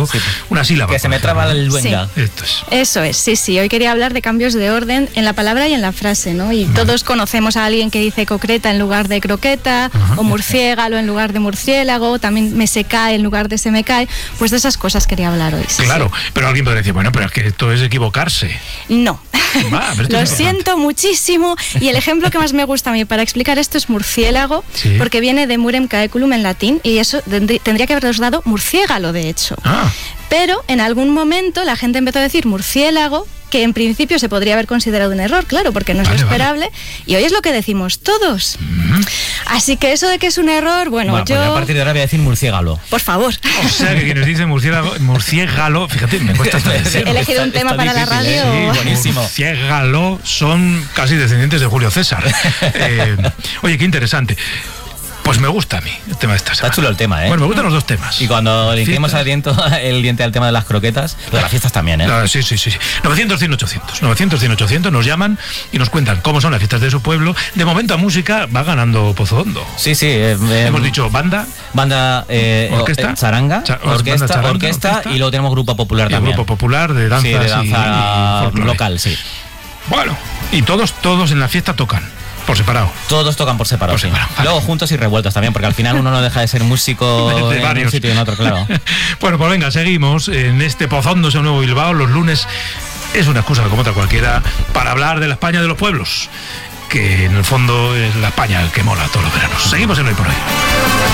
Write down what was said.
algo, una sílaba. Que se me traba el luenga. Sí. Esto es. Eso es, sí. Hoy quería hablar de cambios de orden en la palabra y en la frase, ¿no? Y todos conocemos a alguien que dice concreta en lugar de croqueta, o murciégalo en lugar de murciélago, también me se cae en lugar de se me cae. Pues de esas cosas quería hablar hoy. Claro, pero alguien podría decir, bueno, pero es que esto es equivocarse. No. Pero Lo siento muchísimo. Y el ejemplo que más me gusta a mí para explicar esto es murciélago, porque viene de murem caeculum en latín, y eso tendría que habernos dado murciégalo, de hecho. Pero en algún momento la gente empezó a decir murciélago, que en principio se podría haber considerado un error, claro, porque no es lo esperable, y hoy es lo que decimos todos. Así que eso de que es un error, bueno, yo... Pues a partir de ahora voy a decir murciégalo. Por favor. O sea, que quienes dicen murciégalo, fíjate, me cuesta hasta decirlo. He elegido un tema para la radio. Sí, buenísimo. Murciégalo son casi descendientes de Julio César. Oye, qué interesante. Pues me gusta a mí el tema de esta semana. Está chulo el tema, ¿eh? Bueno, me gustan los dos temas. Y cuando le hicimos el diente al tema de las croquetas, de las fiestas también, ¿eh? Sí. 900-100-800. 900-100-800 nos llaman y nos cuentan cómo son las fiestas de su pueblo. De momento a música va ganando Pozo Hondo. Sí. Hemos dicho banda, orquesta, charanga, orquesta, y luego tenemos grupo popular y también. Grupo popular de danzas de danza y folclore. local, sí. Bueno, y todos en la fiesta tocan. Por separado. Todos tocan por separado, sí. Vale. Luego juntos y revueltos también, porque al final uno no deja de ser músico de en varios. un sitio y en otro, claro. Bueno, pues venga, seguimos en este Pozóndose Nuevo Bilbao. Los lunes es una excusa como otra cualquiera para hablar de la España de los pueblos, que en el fondo es la España que mola todos los veranos. Seguimos en Hoy por Hoy.